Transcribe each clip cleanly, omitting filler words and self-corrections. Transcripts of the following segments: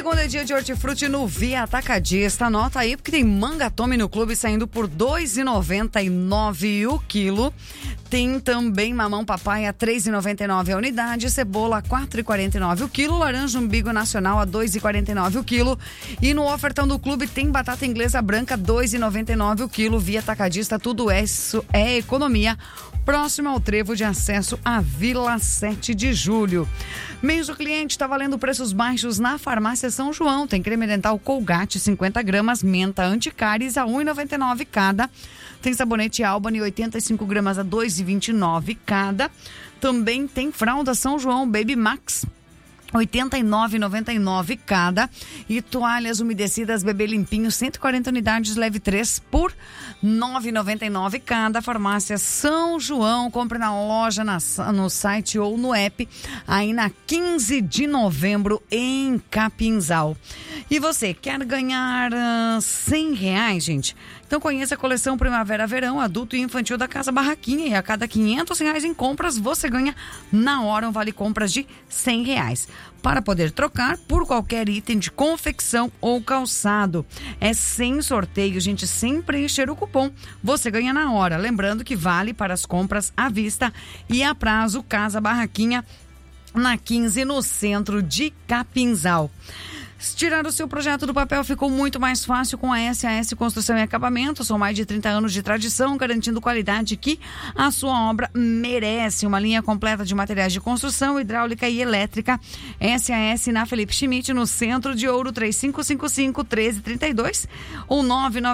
segunda é dia de hortifruti no Via Atacadista. Anota aí, porque tem manga tome no clube saindo por R$ 2,99 o quilo. Tem também mamão papai a R$ 3,99 a unidade, cebola a R$ 4,49 o quilo, laranja umbigo nacional a R$ 2,49 o quilo. E no ofertão do clube tem batata inglesa branca R$ 2,99 o quilo. Via Atacadista, tudo isso é economia. Próximo ao trevo de acesso à Vila 7 de Julho. Mês do cliente está valendo preços baixos na Farmácia São João. Tem creme dental Colgate 50 gramas, menta anticáries a R$ 1,99 cada. Tem sabonete Albany 85 gramas a R$ 2,29 cada. Também tem fralda São João Baby Max R$ 89,99 cada. E toalhas umedecidas Bebê Limpinho 140 unidades, leve 3 por R$ 9,99 cada. Farmácia São João, compre na loja, no site ou no app, aí na 15 de novembro em Capinzal. E você quer ganhar R$100, gente? Então conheça a coleção Primavera-Verão adulto e infantil da Casa Barraquinha, e a cada R$500 em compras você ganha na hora um vale compras de R$100 para poder trocar por qualquer item de confecção ou calçado. É sem sorteio, gente, sem preencher o cupom, você ganha na hora. Lembrando que vale para as compras à vista e a prazo. Casa Barraquinha na 15, no centro de Capinzal. Tirar o seu projeto do papel ficou muito mais fácil com a SAS Construção e Acabamento. São mais de 30 anos de tradição, garantindo qualidade que a sua obra merece. Uma linha completa de materiais de construção, hidráulica e elétrica. SAS na Felipe Schmidt, no centro de Ouro, 3555-1332 ou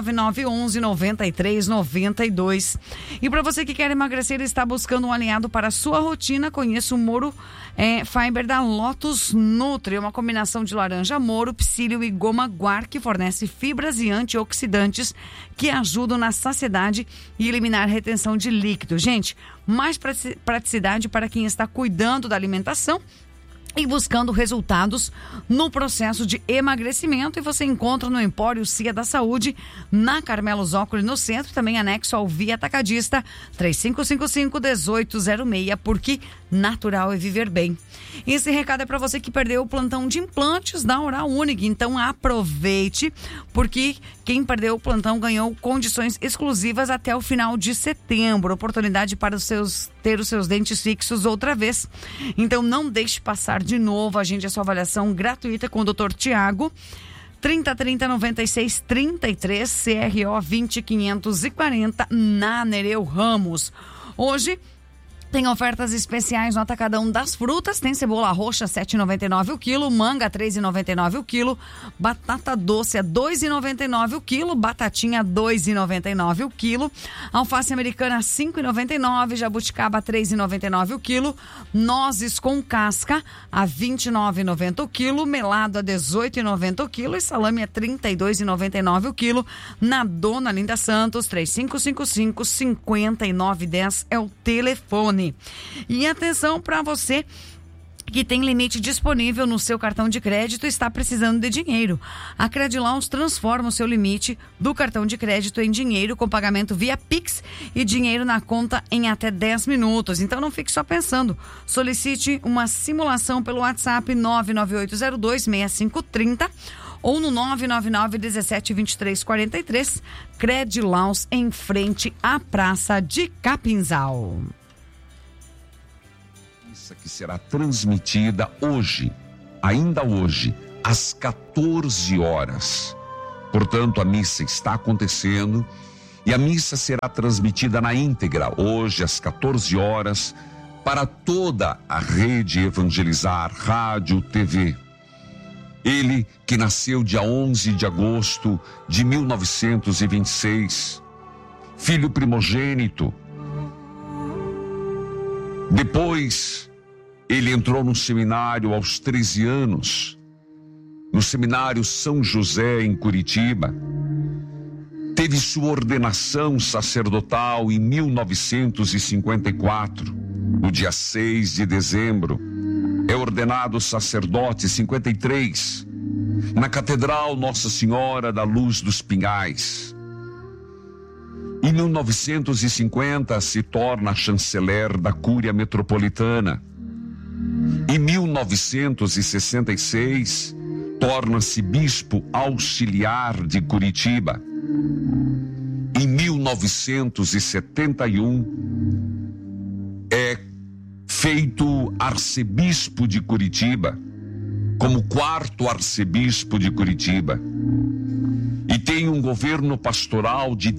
999-11-9392. E para você que quer emagrecer e está buscando um alinhado para a sua rotina, conheça o Moro Fiber da Lotus Nutri, uma combinação de laranja moro, psyllium e goma guar, que fornece fibras e antioxidantes que ajudam na saciedade e eliminar retenção de líquido. Gente, mais praticidade para quem está cuidando da alimentação e buscando resultados no processo de emagrecimento. E você encontra no Empório Cia da Saúde, na Carmelo Zócoli, no centro, também anexo ao Via Atacadista, 3555-1806, porque natural é viver bem. Esse recado é para você que perdeu o plantão de implantes da Oral Unique. Então aproveite, porque quem perdeu o plantão ganhou condições exclusivas até o final de setembro. Oportunidade para ter os seus dentes fixos outra vez. Então não deixe passar de novo. Agende a sua avaliação gratuita com o Dr. Tiago. 3030-9633, CRO 20540, na Nereu Ramos. Hoje tem ofertas especiais no Atacadão das Frutas. Tem cebola roxa R$ 7,99 o quilo, manga R$ 3,99 o quilo, batata doce a R$ 2,99 o quilo, batatinha R$ 2,99 o quilo, alface americana R$ 5,99, jabuticaba R$ 3,99 o quilo, nozes com casca a R$ 29,90 o quilo, melado a R$ 18,90 o quilo e salame a R$ 32,99 o quilo. Na Dona Linda Santos, 3555-5910 é o telefone. E atenção para você que tem limite disponível no seu cartão de crédito e está precisando de dinheiro. A Credilaus transforma o seu limite do cartão de crédito em dinheiro com pagamento via Pix e dinheiro na conta em até 10 minutos. Então não fique só pensando. Solicite uma simulação pelo WhatsApp 998026530 ou no 999-172343. Credilaus, em frente à Praça de Capinzal. Que será transmitida hoje, ainda hoje, às 14 horas. Portanto, a missa está acontecendo e a missa será transmitida na íntegra, hoje às 14 horas, para toda a rede Evangelizar, rádio, TV. Ele que nasceu dia 11 de agosto de 1926, filho primogênito. Depois ele entrou no seminário aos 13 anos, no seminário São José, em Curitiba. Teve sua ordenação sacerdotal em 1954, no dia 6 de dezembro. É ordenado sacerdote em 53, na Catedral Nossa Senhora da Luz dos Pinhais. Em 1950 se torna chanceler da Cúria Metropolitana. Em 1966, torna-se bispo auxiliar de Curitiba. Em 1971, é feito arcebispo de Curitiba, como 4º arcebispo de Curitiba. E tem um governo pastoral de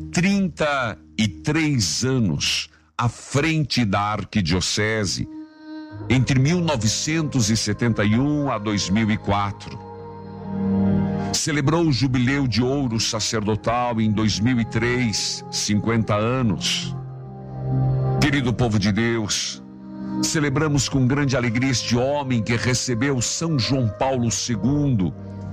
33 anos à frente da arquidiocese, entre 1971 a 2004. Celebrou o jubileu de ouro sacerdotal em 2003, 50 anos. Querido povo de Deus, celebramos com grande alegria este homem que recebeu São João Paulo II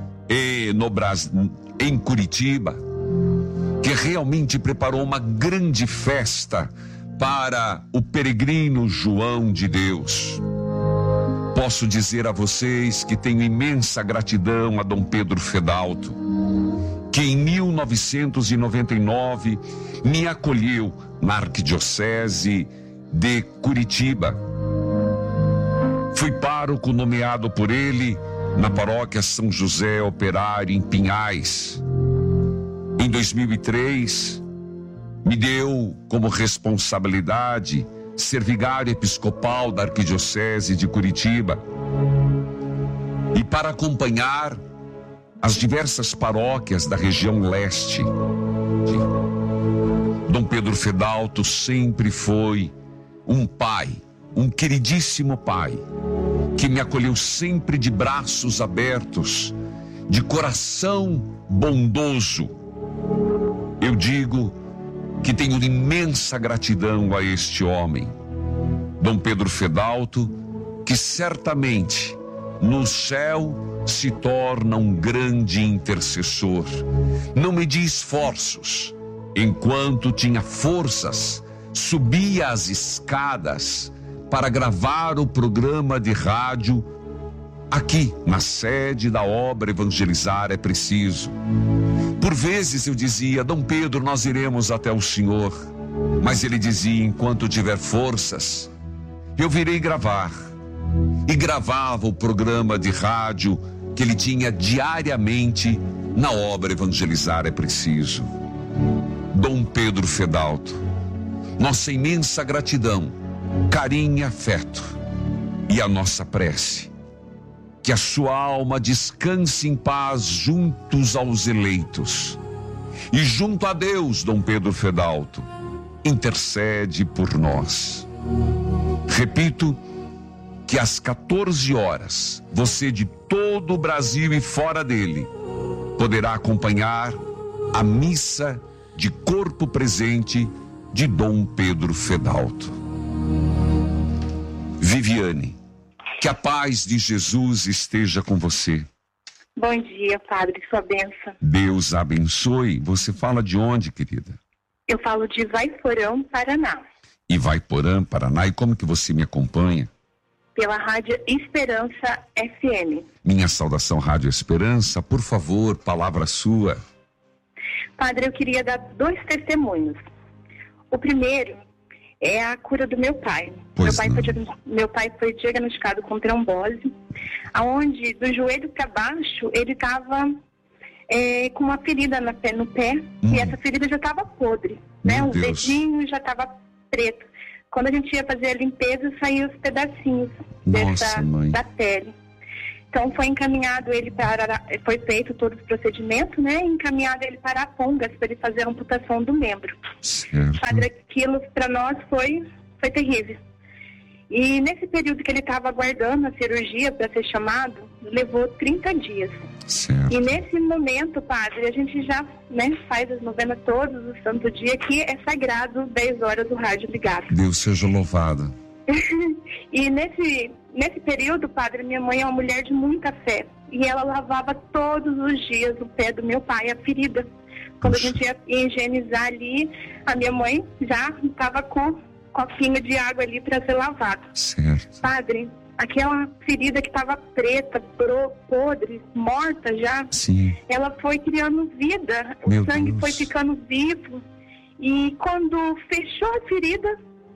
em Curitiba, que realmente preparou uma grande festa para o peregrino João de Deus. Posso dizer a vocês que tenho imensa gratidão a Dom Pedro Fedalto, que em 1999 me acolheu na arquidiocese de Curitiba. Fui pároco nomeado por ele na paróquia São José Operário, em Pinhais. Em 2003, me deu como responsabilidade ser vigário episcopal da arquidiocese de Curitiba. E para acompanhar as diversas paróquias da região leste, Dom Pedro Fedalto sempre foi um pai, um queridíssimo pai, que me acolheu sempre de braços abertos, de coração bondoso. Eu digo que tenho imensa gratidão a este homem, Dom Pedro Fedalto, que certamente no céu se torna um grande intercessor. Não medi esforços, enquanto tinha forças, subia as escadas para gravar o programa de rádio aqui na sede da obra Evangelizar é Preciso. Por vezes eu dizia: Dom Pedro, nós iremos até o senhor. Mas ele dizia: enquanto tiver forças, eu virei gravar. E gravava o programa de rádio que ele tinha diariamente na obra Evangelizar é Preciso. Dom Pedro Fedalto, nossa imensa gratidão, carinho e afeto, e a nossa prece: que a sua alma descanse em paz juntos aos eleitos. E junto a Deus, Dom Pedro Fedalto, intercede por nós. Repito que às 14 horas, você de todo o Brasil e fora dele poderá acompanhar a missa de corpo presente de Dom Pedro Fedalto. Viviane, que a paz de Jesus esteja com você. Bom dia, padre, sua bênção. Deus abençoe. Você fala de onde, querida? Eu falo de Vaiporã, Paraná. Ivaiporã, Paraná. E como que você me acompanha? Pela Rádio Esperança FM. Minha saudação, Rádio Esperança. Por favor, palavra sua. Padre, eu queria dar 2 testemunhos. O primeiro é a cura do meu pai. Meu pai foi diagnosticado com trombose, aonde do joelho para baixo ele estava com uma ferida no pé, e essa ferida já estava podre, né? O dedinho já estava preto. Quando a gente ia fazer a limpeza, saíam os pedacinhos da pele. Então foi encaminhado ele foi feito todo o procedimento, né? Encaminhado ele para Arapongas para ele fazer a amputação do membro. Certo. Padre, aquilo para nós foi terrível. E nesse período que ele estava aguardando a cirurgia para ser chamado, levou 30 dias. Certo. E nesse momento, padre, a gente já, né, faz as novenas todos os santo dia, que é sagrado, 10 horas o rádio ligado. Deus seja louvado. E nesse período, padre, minha mãe é uma mulher de muita fé. E ela lavava todos os dias o pé do meu pai, a ferida. Quando a gente ia higienizar ali, a minha mãe já estava com copinho de água ali para ser lavado. Certo. Padre, aquela ferida que estava preta, podre, morta já, sim, ela foi criando vida. Meu o sangue Deus. foi ficando vivo. E quando fechou a ferida,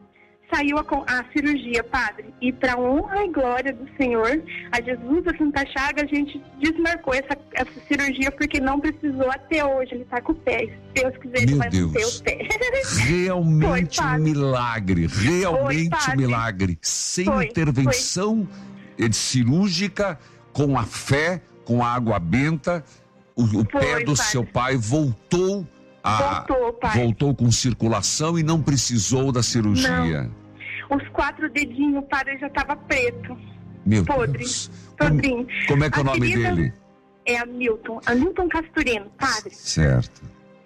saiu a cirurgia, padre, e para honra e glória do Senhor, a Jesus da Santa Chaga, a gente desmarcou essa cirurgia porque não precisou até hoje. Ele tá com o pé. Se Deus quiser, ele vai manter o pé. Realmente um milagre, realmente um milagre. Sem intervenção cirúrgica, com a fé, com a água benta, o pé do seu pai voltou com circulação e não precisou da cirurgia. Não. Os 4 dedinhos, padre, já tava preto. Meu podre, Deus. Podrinho. Como é que é o nome dele? É Hamilton Casturino, padre. Certo.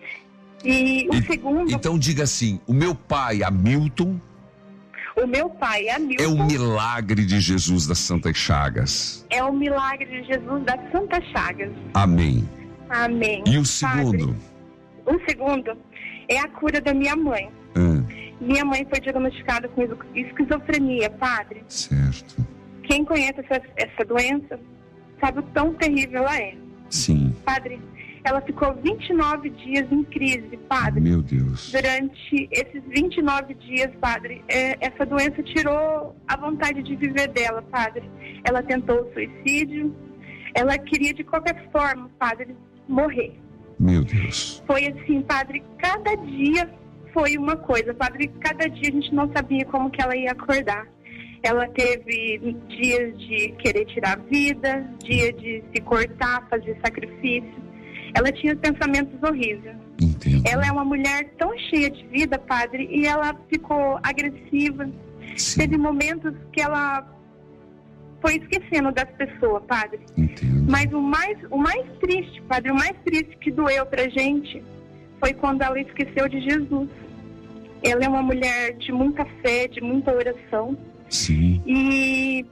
E o segundo... Então diga assim, o meu pai, Hamilton... O meu pai, Hamilton... É o milagre de Jesus das Santas Chagas. É o milagre de Jesus das Santas Chagas. Amém. Amém. E o segundo? Padre, o segundo é a cura da minha mãe. Minha mãe foi diagnosticada com esquizofrenia, padre. Certo. Quem conhece essa doença sabe o tão terrível ela é. Sim. Padre, ela ficou 29 dias em crise, padre. Meu Deus. Durante esses 29 dias, padre, essa doença tirou a vontade de viver dela, padre. Ela tentou o suicídio, ela queria de qualquer forma, padre, morrer. Meu Deus. Foi assim, padre, cada dia foi uma coisa, padre, cada dia a gente não sabia como que ela ia acordar. Ela teve dias de querer tirar a vida, dia de se cortar, fazer sacrifício. Ela tinha pensamentos horríveis. Entendo. Ela é uma mulher tão cheia de vida, padre, e ela ficou agressiva. Sim. Teve momentos que ela foi esquecendo das pessoas, padre. Entendo. Mas o mais triste, padre, o mais triste que doeu pra gente foi quando ela esqueceu de Jesus. Ela é uma mulher de muita fé, de muita oração. Sim. E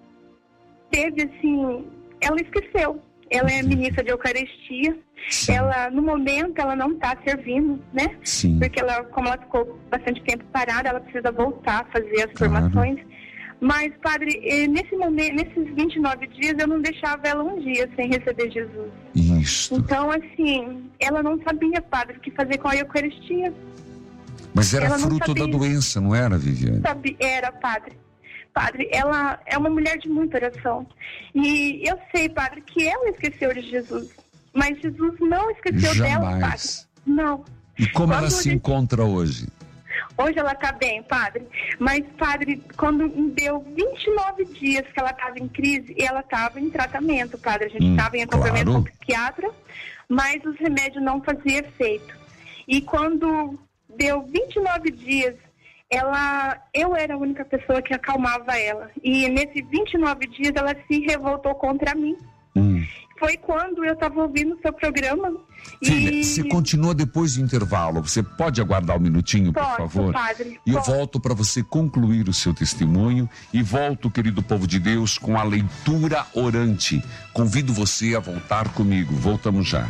teve assim, ela esqueceu. Ela é ministra de Eucaristia. Sim. Ela, no momento, ela não está servindo, né? Sim. Porque como ela ficou bastante tempo parada, ela precisa voltar a fazer as formações. Mas, padre, nesse momento, nesses 29 dias, eu não deixava ela um dia sem receber Jesus. Isso. Então, assim, ela não sabia, padre, o que fazer com a Eucaristia. Mas era fruto da doença, não era, Viviane? Era, padre. Padre, ela é uma mulher de muita oração. E eu sei, padre, que ela esqueceu de Jesus. Mas Jesus não esqueceu dela, padre. Não. E como ela se encontra hoje? Hoje ela está bem, padre. Mas, padre, quando deu 29 dias que ela estava em crise, ela estava em tratamento, padre. A gente estava em acompanhamento com o psiquiatra, mas os remédios não faziam efeito. E quando deu 29 dias, eu era a única pessoa que acalmava ela. E nesses 29 dias ela se revoltou contra mim. Foi quando eu estava ouvindo o seu programa. Filha, você continua depois do intervalo. Você pode aguardar um minutinho, por favor? Padre, e eu volto para você concluir o seu testemunho. E volto, querido povo de Deus, com a leitura orante. Convido você a voltar comigo. Voltamos já.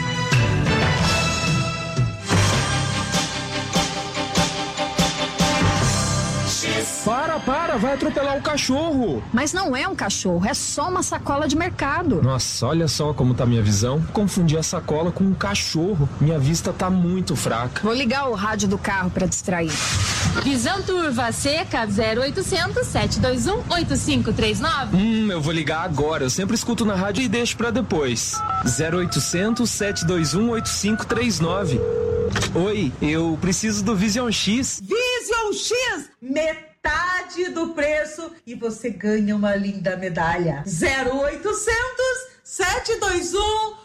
Para, vai atropelar o cachorro. Mas não é um cachorro, é só uma sacola de mercado. Nossa, olha só como tá minha visão. Confundi a sacola com um cachorro. Minha vista tá muito fraca. Vou ligar o rádio do carro pra distrair. Visão turva seca 0800 721 8539. Eu vou ligar agora. Eu sempre escuto na rádio e deixo pra depois. 0800 721 8539. Oi, eu preciso do Vision X. Vision X, metade do preço e você ganha uma linda medalha. 0800 721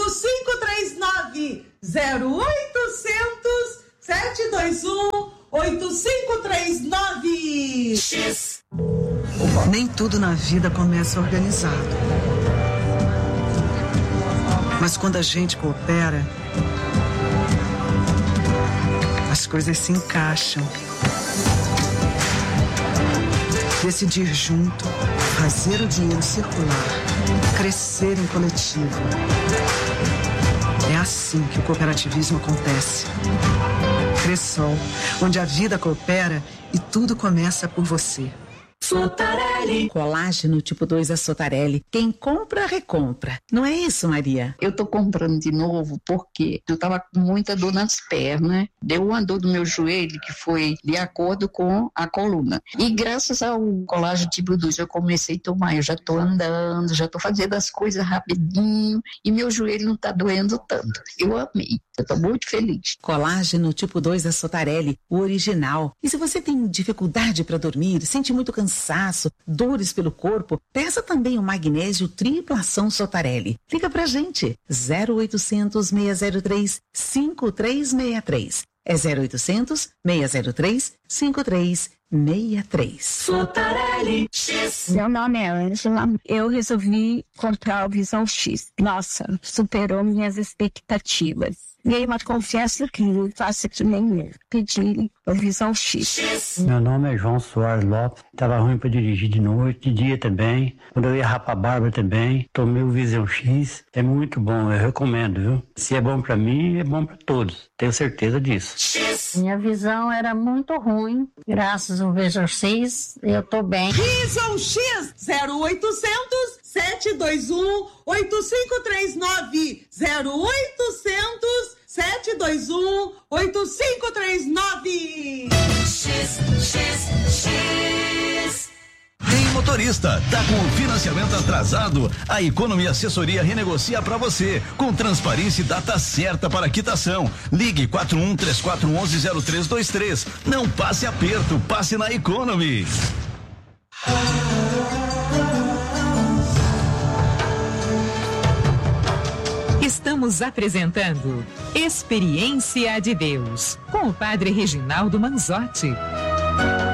8539. 0800 721 8539. X. Nem tudo na vida começa organizado. Mas quando a gente coopera, as coisas se encaixam. Decidir junto, fazer o dinheiro circular, crescer em coletivo. É assim que o cooperativismo acontece. Cressol, onde a vida coopera e tudo começa por você. Votarei. Sotarelli. Colágeno tipo 2 da Sotarelli. Quem compra, recompra. Não é isso, Maria? Eu tô comprando de novo porque eu tava com muita dor nas pernas. Deu uma dor do meu joelho que foi de acordo com a coluna. E graças ao colágeno tipo 2 eu comecei a tomar. Eu já tô andando, já tô fazendo as coisas rapidinho e meu joelho não tá doendo tanto. Eu amei. Eu tô muito feliz. Colágeno tipo 2 da Sotarelli, o original. E se você tem dificuldade para dormir, sente muito cansaço, dores pelo corpo, peça também o magnésio tripla ação Sotarelli. Liga pra gente, 0800 603 5363. É 0800 603 5363. Sotarelli X. Meu nome é Ângela. Eu resolvi comprar o Visão X. Nossa, superou minhas expectativas. E aí, mas confesso que não faço que nem eu. Pedi o Visão X. Meu nome é João Soares Lopes. Tava ruim para dirigir de noite, de dia também. Quando eu ia rapar a barba também, tomei o Visão X. É muito bom, eu recomendo, viu? Se é bom para mim, é bom para todos. Tenho certeza disso. Minha visão era muito ruim. Graças ao Visão X, eu tô bem. Visão X 0800 721 8539 0800 721 8539. Ei, motorista, tá com o financiamento atrasado? A Economy Assessoria renegocia para você, com transparência e data certa para quitação. Ligue 4134110323. Não passe aperto, passe na Economy. Estamos apresentando Experiência de Deus, com o Padre Reginaldo Manzotti.